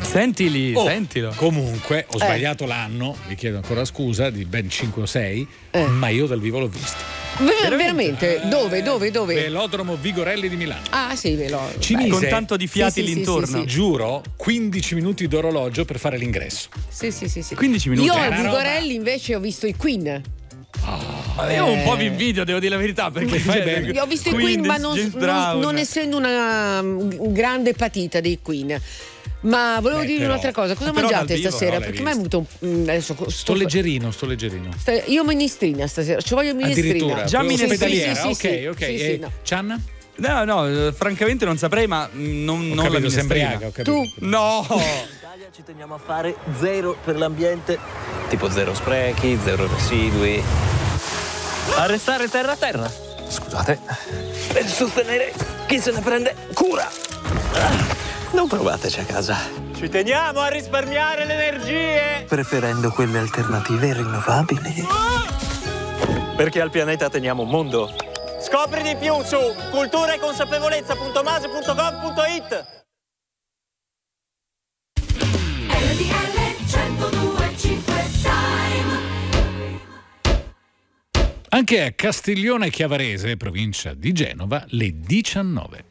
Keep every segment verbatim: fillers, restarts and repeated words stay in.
Sentili, oh, sentilo. Comunque, ho Eh. sbagliato l'anno, vi chiedo ancora scusa, di ben cinque o sei, Eh. ma io dal vivo l'ho visto. Ver- veramente? Eh, Dove, dove, dove? Velodromo Vigorelli di Milano. Ah, sì, ve l'ho. Ci Beh, mise, Con tanto di fiati Sì, sì, l'intorno. sì, sì, sì. giuro, quindici minuti d'orologio per fare l'ingresso. Sì, sì, sì, sì. quindici minuti. Io È a una Vigorelli invece ho visto i Queen. Ma io un po' vi invidio, devo dire la verità, perché Fai cioè, bene. Io ho visto i Queen, ma non, James non- Brown. non essendo una um, grande patita dei Queen. Ma volevo Beh, dirvi però- un'altra cosa. Cosa però dal mangiate vivo stasera? non l'hai Perché mi è visto. avuto un. Adesso sto, Sto leggerino, sto leggerino. sta- io minestrina stasera. Ci voglio minestrina. Addirittura, Già proprio minestrina. ospedaliera. Sì, sì, ok, sì, ok. sì, E sì, no. Cianna? No, no, eh, francamente non saprei, ma mm, non, Ho non la capito, sei minestrina. embriaga, ho capito. Tu? No! In Italia ci teniamo a fare zero per l'ambiente, tipo zero sprechi, zero residui. Arrestare terra a terra. Scusate. Per sostenere chi se ne prende cura. Ah, non provateci a casa. Ci teniamo a risparmiare le energie! Preferendo quelle alternative e rinnovabili. Perché al pianeta teniamo un mondo. Scopri di più su cultura e consapevolezza punto mase punto gov punto it. Anche a Castiglione Chiavarese, provincia di Genova, le diciannove.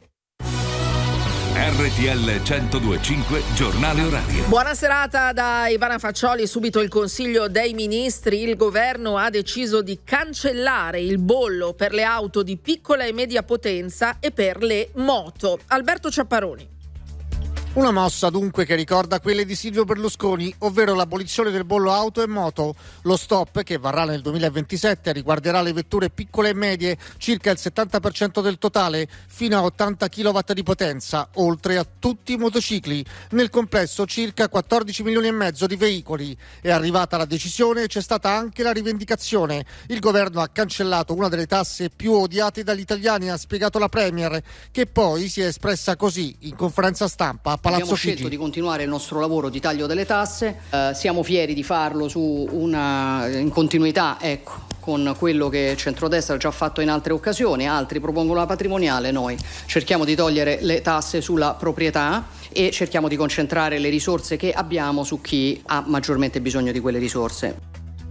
R T L centodue e cinque, giornale orario. Buona serata da Ivana Faccioli. Subito il Consiglio dei Ministri. Il governo ha deciso di cancellare il bollo per le auto di piccola e media potenza e per le moto. Alberto Ciapparoni. Una mossa dunque che ricorda quelle di Silvio Berlusconi, ovvero l'abolizione del bollo auto e moto. Lo stop, che varrà nel duemilaventisette, riguarderà le vetture piccole e medie, circa il settanta per cento del totale, fino a ottanta chilowatt di potenza, oltre a tutti i motocicli. Nel complesso circa quattordici milioni e mezzo di veicoli. È arrivata la decisione e c'è stata anche la rivendicazione. Il governo ha cancellato una delle tasse più odiate dagli italiani, ha spiegato la Premier, che poi si è espressa così in conferenza stampa a Palazzo Abbiamo Chigi. scelto di continuare il nostro lavoro di taglio delle tasse, eh, siamo fieri di farlo su una, in continuità ecco, con quello che il centrodestra ha già fatto in altre occasioni. Altri propongono la patrimoniale, noi cerchiamo di togliere le tasse sulla proprietà e cerchiamo di concentrare le risorse che abbiamo su chi ha maggiormente bisogno di quelle risorse.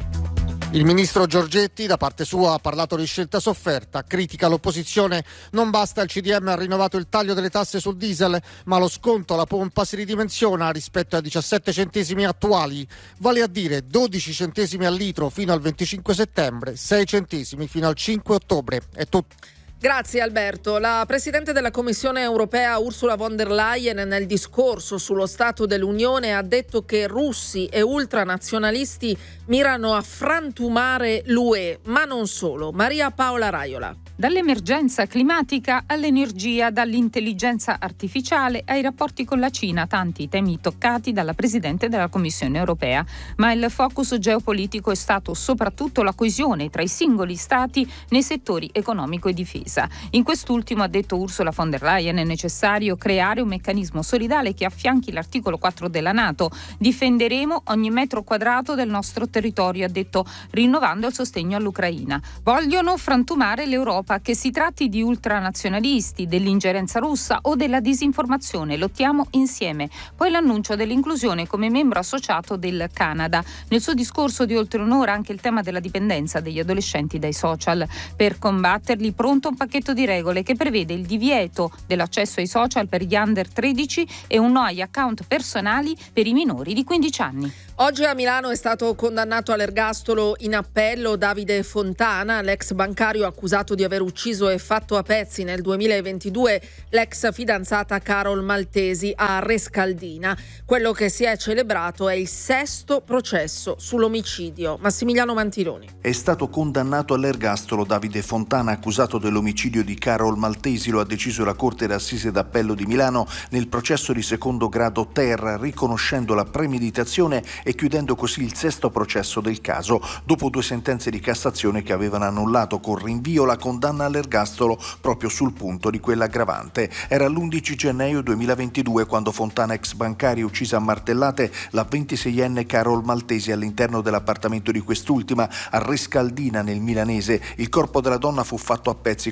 Il ministro Giorgetti, da parte sua, ha parlato di scelta sofferta, critica l'opposizione. Non basta, il C D M ha rinnovato il taglio delle tasse sul diesel, ma lo sconto alla pompa si ridimensiona rispetto ai diciassette centesimi attuali, vale a dire dodici centesimi al litro fino al venticinque settembre, sei centesimi fino al cinque ottobre. È tutto. Grazie Alberto. La Presidente della Commissione europea Ursula von der Leyen nel discorso sullo Stato dell'Unione ha detto che russi e ultranazionalisti mirano a frantumare l'U E, ma non solo. Maria Paola Raiola. Dall'emergenza climatica all'energia, dall'intelligenza artificiale ai rapporti con la Cina, tanti temi toccati dalla Presidente della Commissione europea. Ma il focus geopolitico è stato soprattutto la coesione tra i singoli stati nei settori economico e difesa. In quest'ultimo, ha detto Ursula von der Leyen, è necessario creare un meccanismo solidale che affianchi l'articolo quattro della NATO. Difenderemo ogni metro quadrato del nostro territorio, ha detto, rinnovando il sostegno all'Ucraina. Vogliono frantumare l'Europa, che si tratti di ultranazionalisti, dell'ingerenza russa o della disinformazione. Lottiamo insieme. Poi l'annuncio dell'inclusione come membro associato del Canada. Nel suo discorso di oltre un'ora anche il tema della dipendenza degli adolescenti dai social. Per combatterli, pronto un pacchetto di regole che prevede il divieto dell'accesso ai social per gli under tredici e un no agli account personali per i minori di quindici anni. Oggi a Milano è stato condannato all'ergastolo in appello Davide Fontana, l'ex bancario accusato di aver ucciso e fatto a pezzi nel duemilaventidue l'ex fidanzata Carol Maltesi a Rescaldina. Quello che si è celebrato è il sesto processo sull'omicidio. Massimiliano Mantiloni. È stato condannato all'ergastolo Davide Fontana, accusato dell'omicidio di Carol Maltesi. Lo ha deciso la Corte d'Assise d'Appello di Milano nel processo di secondo grado ter, riconoscendo la premeditazione e chiudendo così il sesto processo del caso, dopo due sentenze di Cassazione che avevano annullato con rinvio la condanna all'ergastolo proprio sul punto di quella aggravante. Era l'undici gennaio duemilaventidue quando Fontana, ex bancario, uccisa a martellate la ventiseienne Carol Maltesi all'interno dell'appartamento di quest'ultima a Rescaldina nel milanese. Il corpo della donna fu fatto a pezzi con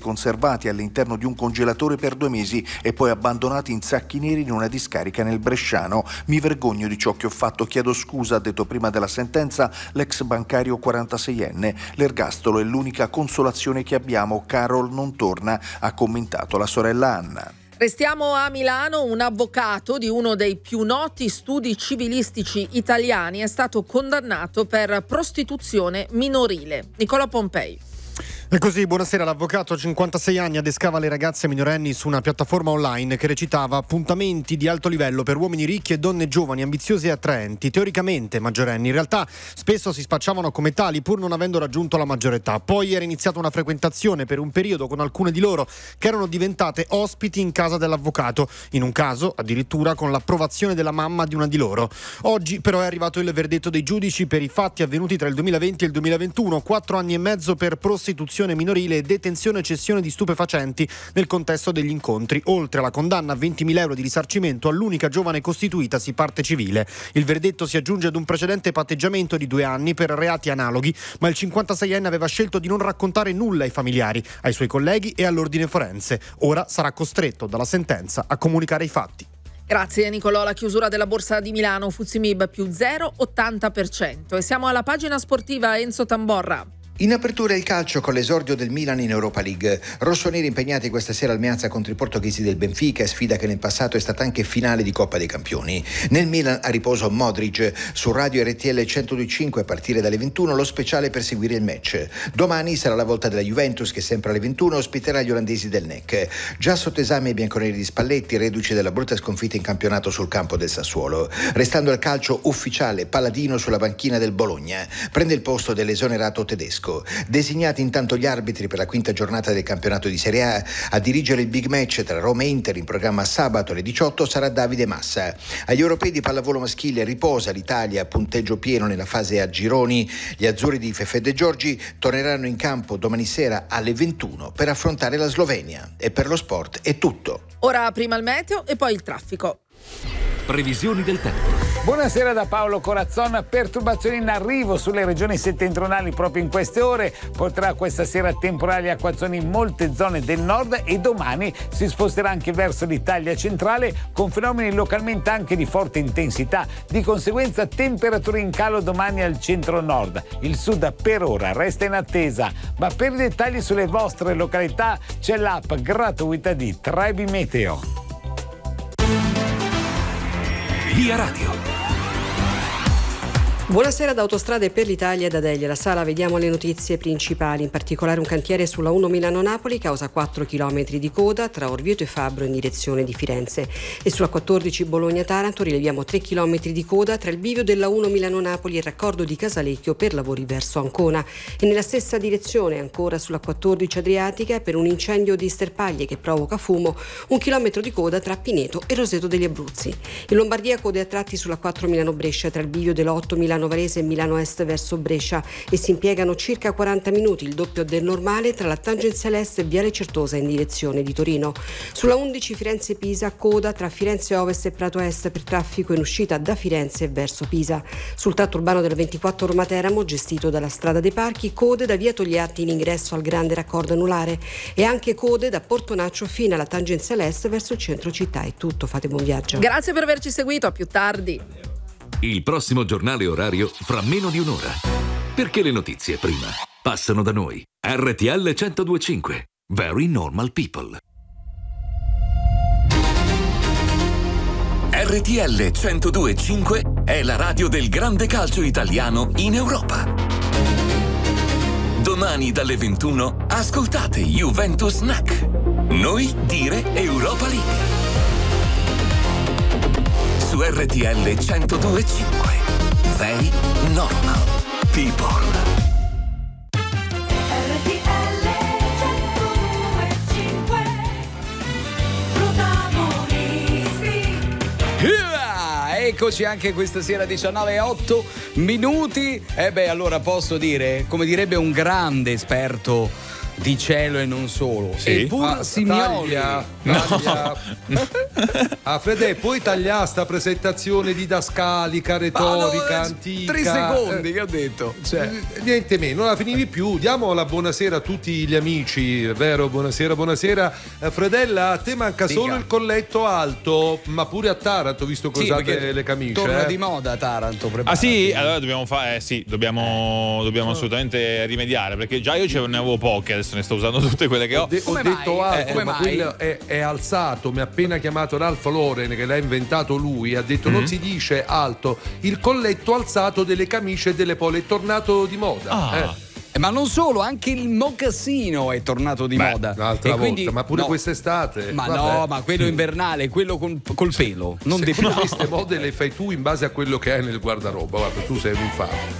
conservati all'interno di un congelatore per due mesi e poi abbandonati in sacchi neri in una discarica nel Bresciano. Mi vergogno di ciò che ho fatto, chiedo scusa, ha detto prima della sentenza l'ex bancario quarantaseienne. L'ergastolo è l'unica consolazione che abbiamo, Carol non torna, ha commentato la sorella Anna. Restiamo a Milano. Un avvocato di uno dei più noti studi civilistici italiani è stato condannato per prostituzione minorile. Nicola Pompei. E così, buonasera, l'avvocato a cinquantasei anni adescava le ragazze minorenni su una piattaforma online che recitava appuntamenti di alto livello per uomini ricchi e donne giovani, ambiziose e attraenti, teoricamente maggiorenni. In realtà spesso si spacciavano come tali pur non avendo raggiunto la maggiore età. Poi era iniziata una frequentazione per un periodo con alcune di loro che erano diventate ospiti in casa dell'avvocato, in un caso addirittura con l'approvazione della mamma di una di loro. Oggi però è arrivato il verdetto dei giudici per i fatti avvenuti tra il duemilaventi e il duemilaventuno, quattro anni e mezzo per prostituzione minorile e detenzione e cessione di stupefacenti nel contesto degli incontri, oltre alla condanna a ventimila euro di risarcimento all'unica giovane costituitasi parte civile. Il verdetto si aggiunge ad un precedente patteggiamento di due anni per reati analoghi, ma il cinquantaseienne aveva scelto di non raccontare nulla ai familiari, ai suoi colleghi e all'ordine forense. Ora sarà costretto dalla sentenza a comunicare i fatti. Grazie Nicolò. La chiusura della borsa di Milano, Fuzzi Mib più zero virgola ottanta per cento. E siamo alla pagina sportiva. Enzo Tamborra. In apertura il calcio con l'esordio del Milan in Europa League. Rossoneri impegnati questa sera al Meazza contro i portoghesi del Benfica, sfida che nel passato è stata anche finale di Coppa dei Campioni. Nel Milan a riposo Modric. Su Radio R T L centodue e cinque a partire dalle ventuno lo speciale per seguire il match. Domani sarà la volta della Juventus che sempre alle ventuno ospiterà gli olandesi del N E C. Già sotto esame i bianconeri di Spalletti, reduci dalla brutta sconfitta in campionato sul campo del Sassuolo. Restando al calcio ufficiale, Paladino sulla banchina del Bologna. Prende il posto dell'esonerato tedesco. Designati intanto gli arbitri per la quinta giornata del campionato di Serie A. A dirigere il big match tra Roma e Inter in programma sabato alle diciotto sarà Davide Massa. Agli europei di pallavolo maschile riposa l'Italia a punteggio pieno nella fase a gironi. Gli azzurri di Fefè De Giorgi torneranno in campo domani sera alle ventuno per affrontare la Slovenia. E per lo sport è tutto. Ora prima il meteo e poi il traffico. Previsioni del tempo. Buonasera da Paolo Corazzon. Perturbazioni in arrivo sulle regioni settentrionali proprio in queste ore. Porterà questa sera temporali e acquazzoni in molte zone del nord e domani si sposterà anche verso l'Italia centrale con fenomeni localmente anche di forte intensità. Di conseguenza temperature in calo domani al centro-nord. Il sud per ora resta in attesa, ma per i dettagli sulle vostre località c'è l'app gratuita di Trebi Meteo. Via Radio. Buonasera da Autostrade per l'Italia e da Delia. La Sala, vediamo le notizie principali, in particolare un cantiere sulla uno Milano-Napoli causa quattro chilometri di coda tra Orvieto e Fabbro in direzione di Firenze, e sulla quattordici Bologna-Taranto rileviamo tre chilometri di coda tra il bivio della uno Milano-Napoli e il raccordo di Casalecchio per lavori verso Ancona, e nella stessa direzione ancora sulla quattordici Adriatica per un incendio di sterpaglie che provoca fumo, un chilometro di coda tra Pineto e Roseto degli Abruzzi. In Lombardia code a tratti sulla quattro Milano-Brescia tra il bivio della otto Milano Varese e Milano Est verso Brescia, e si impiegano circa quaranta minuti, il doppio del normale, tra la tangenziale est e Viale Certosa in direzione di Torino. Sulla undici Firenze-Pisa coda tra Firenze Ovest e Prato Est per traffico in uscita da Firenze e verso Pisa. Sul tratto urbano della ventiquattro Roma-Teramo, gestito dalla Strada dei Parchi, code da via Togliatti in ingresso al grande raccordo anulare, e anche code da Portonaccio fino alla tangenziale est verso il centro città. È tutto, fate buon viaggio. Grazie per averci seguito, a più tardi. Il prossimo giornale orario fra meno di un'ora. Perché le notizie prima passano da noi. R T L centodue e cinque. Very Normal People. R T L centodue e cinque è la radio del grande calcio italiano in Europa. Domani dalle ventuno ascoltate Juventus N E C. Noi dire Europa League. Su R T L centodue e cinque. Very Normal People. R T L centodue e cinque. Protagonisti. Yeah! Eccoci anche questa sera, diciannove e otto minuti. E beh, allora posso dire, come direbbe un grande esperto di cielo e non solo. Sì. Eppure Ah, Simioli taglia, No. taglia. Ah, Fede, puoi tagliare sta presentazione didascalica, retorica, Ah, no, antica. tre secondi, che ho detto. Cioè. Eh, Niente meno, non la finivi più. Diamo la buonasera a tutti gli amici, vero? Buonasera, buonasera. Eh, Fredella, a te manca Dica. solo il colletto alto, ma pure a Taranto, visto che Sì, usate perché le camicie. torna eh. di moda Taranto. Ah preparati. sì? Allora dobbiamo fare, eh, sì, dobbiamo, dobbiamo assolutamente rimediare, perché già io ce ne avevo poche, adesso ne sto usando tutte quelle che ho. Ho, de- ho Come detto mai? alto, Eh, come ma mai? quello è, è alzato. Mi ha appena chiamato Ralph Lauren, che l'ha inventato lui. Ha detto: Mm-hmm. non si dice alto, il colletto alzato delle camicie e delle pole è tornato di moda. Ah. eh. Eh, Ma non solo, anche il mocassino è tornato di Beh, moda. un'altra E quindi- volta, ma pure no. quest'estate. Ma Vabbè. no, ma quello invernale, quello col, col pelo. Non Secondo definito. queste mode le fai tu in base a quello che hai nel guardaroba. Guarda, tu sei un infame.